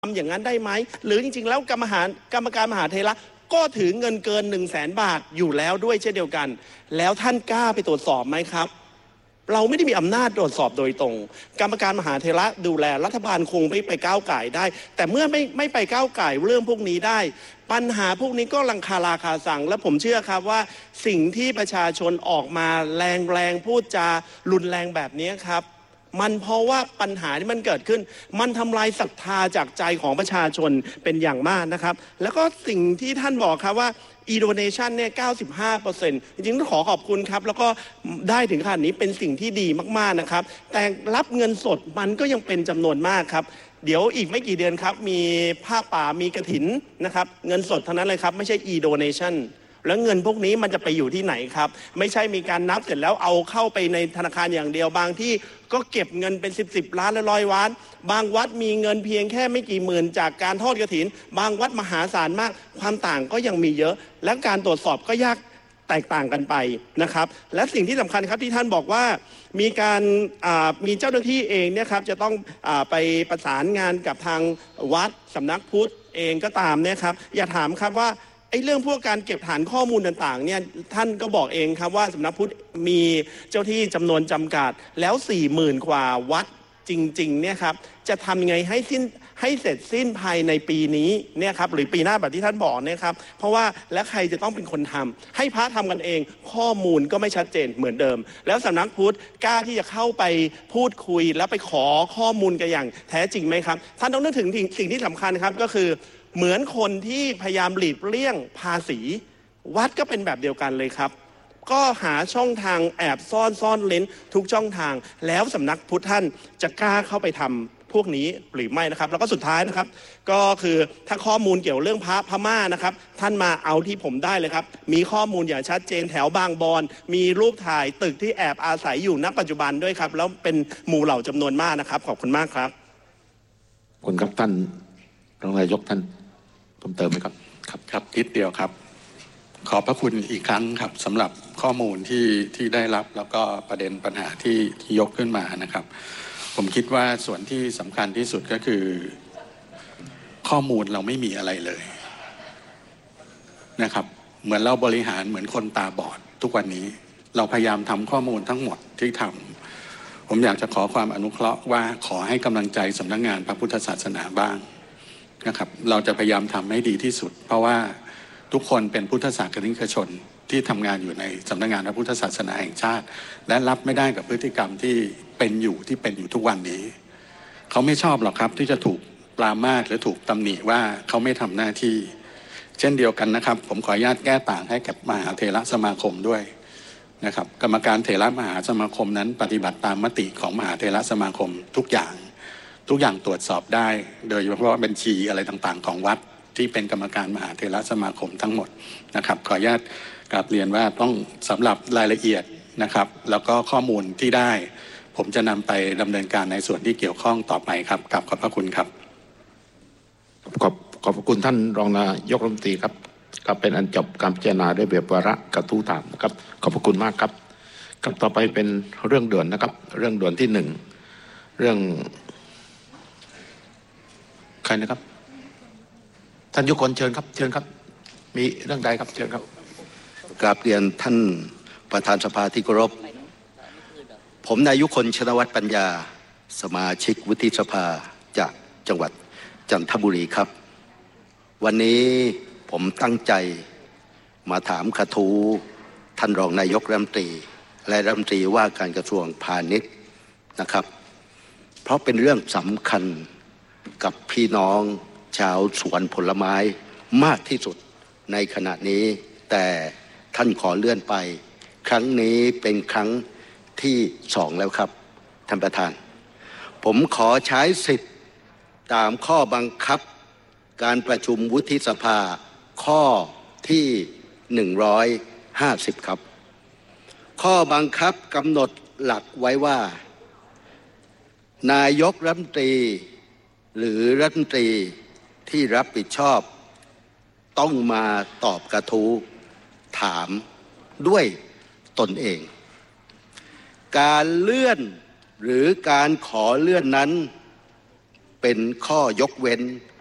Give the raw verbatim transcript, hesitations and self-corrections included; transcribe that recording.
ทำอย่างนั้นได้ไหมหรือจริงๆแล้วกรรมการกรรมการมหาเถระก็ถือเงินเกินหนึ่งแสนบาทอยู่แล้วด้วยเช่นเดียวกันแล้วท่านกล้าไปตรวจสอบไหมครับเราไม่ได้มีอำนาจตรวจสอบโดยตรงกรรมการมหาเถระดูแลรัฐบาลคงไม่ไปก้าวไก่ได้แต่เมื่อไม่ไม่ไปก้าวไก่เรื่องพวกนี้ได้ปัญหาพวกนี้ก็ลังคาราคาสั่งและผมเชื่อครับว่าสิ่งที่ประชาชนออกมาแรงแรงพูดจารุนแรงแบบนี้ครับมันเพราะว่าปัญหาที่มันเกิดขึ้นมันทำลายศรัทธาจากใจของประชาชนเป็นอย่างมากนะครับแล้วก็สิ่งที่ท่านบอกครับว่าe-donation เนี่ย เก้าสิบห้าเปอร์เซ็นต์ จริงๆต้องขอขอบคุณครับแล้วก็ได้ถึงขนาดนี้เป็นสิ่งที่ดีมากๆนะครับแต่รับเงินสดมันก็ยังเป็นจำนวนมากครับเดี๋ยวอีกไม่กี่เดือนครับมีผ้าป่ามีกฐินนะครับเงินสดเท่านั้นเลยครับไม่ใช่ e-donationแล้วเงินพวกนี้มันจะไปอยู่ที่ไหนครับไม่ใช่มีการนับเสร็จแล้วเอาเข้าไปในธนาคารอย่างเดียวบางที่ก็เก็บเงินเป็นสิบสิบล้านและร้อยล้านบางวัดมีเงินเพียงแค่ไม่กี่หมื่นจากการทอดกฐินบางวัดมหาศาลมากความต่างก็ยังมีเยอะและการตรวจสอบก็ยากแตกต่างกันไปนะครับและสิ่งที่สำคัญครับที่ท่านบอกว่ามีการมีเจ้าหน้าที่เองเนี่ยครับจะต้องไปประสานงานกับทางวัดสำนักพุทธเองก็ตามเนี่ยครับอย่าถามครับว่าไอ้เรื่องพวกการเก็บฐานข้อมูลต่างๆเนี่ยท่านก็บอกเองครับว่าสำนักพุทธมีเจ้าที่จำนวนจำกัดแล้วสี่หมื่นกว่าวัดจริงๆเนี่ยครับจะทำยังไงให้สิ้นให้เสร็จสิ้นภายในปีนี้เนี่ยครับหรือปีหน้าแบบที่ท่านบอกเนี่ยครับเพราะว่าและใครจะต้องเป็นคนทำให้พระทำกันเองข้อมูลก็ไม่ชัดเจนเหมือนเดิมแล้วสำนักพุทธกล้าที่จะเข้าไปพูดคุยแล้วไปขอข้อมูลกันอย่างแท้จริงไหมครับท่านต้องนึกถึงสิ่งที่สำคัญครับก็คือเหมือนคนที่พยายามหลีกเลี่ยงภาษีวัดก็เป็นแบบเดียวกันเลยครับก็หาช่องทางแอบซ่อนซ่อนเลนทุกช่องทางแล้วสำนักพุทธท่านจะกล้าเข้าไปทำพวกนี้หรือไม่นะครับแล้วก็สุดท้ายนะครับก็คือถ้าข้อมูลเกี่ยวเรื่องพระพม่านะครับท่านมาเอาที่ผมได้เลยครับมีข้อมูลอย่างชัดเจนแถวบางบอนมีรูปถ่ายตึกที่แอบอาศัยอยู่ณปัจจุบันด้วยครับแล้วเป็นหมู่เหล่าจำนวนมากนะครับขอบคุณมากครับขอบคุณครับท่านรองนายกท่านเพิ่มเติมไหมครับครับครับนิดเดียวครับขอบพระคุณอีกครั้งครับสำหรับข้อมูลที่ที่ได้รับแล้วก็ประเด็นปัญหาที่ที่ยกขึ้นมานะครับผมคิดว่าส่วนที่สำคัญที่สุดก็คือข้อมูลเราไม่มีอะไรเลยนะครับเหมือนเราบริหารเหมือนคนตาบอดทุกวันนี้เราพยายามทำข้อมูลทั้งหมดที่ทำผมอยากจะขอความอนุเคราะห์ว่าขอให้กำลังใจสำนักงานพระพุทธศาสนาบ้างนะครับเราจะพยายามทำให้ดีที่สุดเพราะว่าทุกคนเป็นพุทธศาสนิกชนที่ทำงานอยู่ในสำนักงานพระพุทธศาสนาแห่งชาติและรับไม่ได้กับพฤติกรรมที่เป็นอยู่ที่เป็นอยู่ทุกวันนี้เขาไม่ชอบหรอกครับที่จะถูกปรามาสหรือถูกตำหนิว่าเขาไม่ทำหน้าที่เช่นเดียวกันนะครับผมขออนุญาตแก้ต่างให้กับมหาเถรสมาคมด้วยนะครับกรรมการเถรมหาสมาคมนั้นปฏิบัติตามมติของมหาเถรสมาคมทุกอย่างทุกอย่างตรวจสอบได้โดยเฉพาะบัญชีอะไรต่างๆของวัดที่เป็นกรรมการมหาเถรสมาคมทั้งหมดนะครับขออนุญาตกราบเรียนว่าต้องสำหรับรายละเอียดนะครับแล้วก็ข้อมูลที่ได้ผมจะนำไปดำเนินการในส่วนที่เกี่ยวข้องต่อไปครับกราบขอบพระคุณครับขอบขอบพระคุณท่านรองนายกรัฐมนตรีครับก็เป็นอันจบการพิจารณาด้วยแบบวาระกระทู้ถามนะครับขอบพระคุณมากครับครับต่อไปเป็นเรื่องด่วนนะครับเรื่องด่วนที่หนึ่งเรื่องใครนะครับท่านยุคนเชิญครับเชิญครับมีเรื่องใดครับเชิญครับกราบเรียนท่านประธานสภาที่เคารพผมนายยุคนชนวัฒน์ปัญญาสมาชิกวุฒิสภาจากจังหวัดจันทบุรีครับวันนี้ผมตั้งใจมาถามกระทู้ท่านรองนายกรัฐมนตรีและรัฐมนตรีว่าการกระทรวงพาณิชย์นะครับเพราะเป็นเรื่องสำคัญกับพี่น้องชาวสวนผลไม้มากที่สุดในขณะนี้แต่ท่านขอเลื่อนไปครั้งนี้เป็นครั้งที่สองแล้วครับท่านประธานผมขอใช้สิทธิ์ตามข้อบังคับการประชุมวุฒิสภาข้อที่หนึ่งร้อยห้าสิบครับข้อบังคับกำหนดหลักไว้ว่านายกรัฐมนตรีหรือรัฐมนตรีที่รับผิดชอบต้องมาตอบกระทู้ถามด้วยตนเองการเลื่อนหรือการขอเลื่อนนั้นเป็นข้อยกเว้น